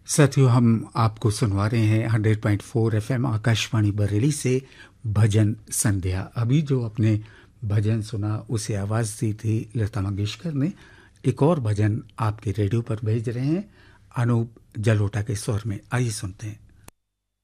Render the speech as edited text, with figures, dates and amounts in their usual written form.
साथियों, हम आपको सुनवा रहे हैं 100.4 एफएम आकाशवाणी बरेली से भजन संध्या। अभी जो अपने भजन सुना उसे आवाज़ दी थी लता मंगेशकर ने। एक और भजन आपके रेडियो पर भेज रहे हैं अनूप जलोटा के स्वर में। आइए सुनते हैं।